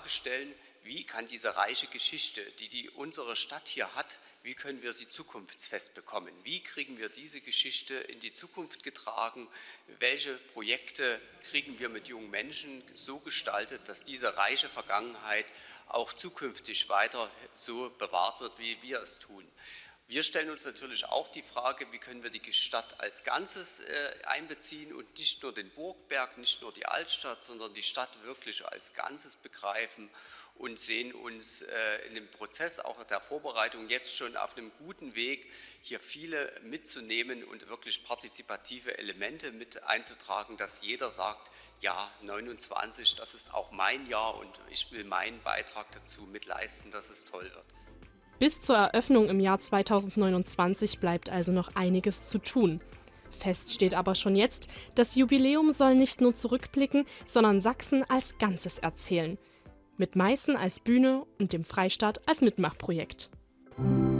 Frage stellen, wie kann diese reiche Geschichte, die unsere Stadt hier hat, wie können wir sie zukunftsfest bekommen? Wie kriegen wir diese Geschichte in die Zukunft getragen? Welche Projekte kriegen wir mit jungen Menschen so gestaltet, dass diese reiche Vergangenheit auch zukünftig weiter so bewahrt wird, wie wir es tun? Wir stellen uns natürlich auch die Frage, wie können wir die Stadt als Ganzes einbeziehen und nicht nur den Burgberg, nicht nur die Altstadt, sondern die Stadt wirklich als Ganzes begreifen und sehen uns in dem Prozess auch der Vorbereitung jetzt schon auf einem guten Weg, hier viele mitzunehmen und wirklich partizipative Elemente mit einzutragen, dass jeder sagt, ja, 29, das ist auch mein Jahr und ich will meinen Beitrag dazu mitleisten, dass es toll wird. Bis zur Eröffnung im Jahr 2029 bleibt also noch einiges zu tun. Fest steht aber schon jetzt, das Jubiläum soll nicht nur zurückblicken, sondern Sachsen als Ganzes erzählen. Mit Meißen als Bühne und dem Freistaat als Mitmachprojekt.